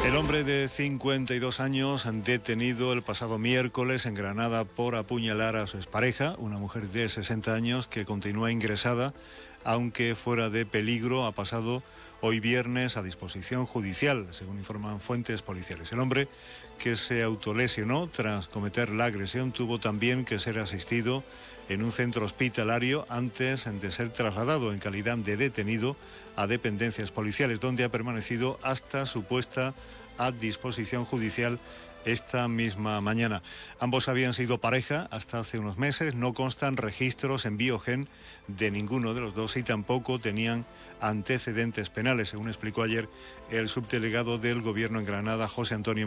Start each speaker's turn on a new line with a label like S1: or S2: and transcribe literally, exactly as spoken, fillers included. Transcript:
S1: El hombre de cincuenta y dos años, detenido el pasado miércoles en Granada por apuñalar a su expareja, una mujer de sesenta años que continúa ingresada, aunque fuera de peligro, ha pasado hoy viernes a disposición judicial, según informan fuentes policiales. El hombre, que se autolesionó tras cometer la agresión, tuvo también que ser asistido en un centro hospitalario antes de ser trasladado en calidad de detenido a dependencias policiales, donde ha permanecido hasta su puesta a disposición judicial esta misma mañana. Ambos habían sido pareja hasta hace unos meses, no constan registros en Biogen de ninguno de los dos y tampoco tenían antecedentes penales, según explicó ayer el subdelegado del Gobierno en Granada, José Antonio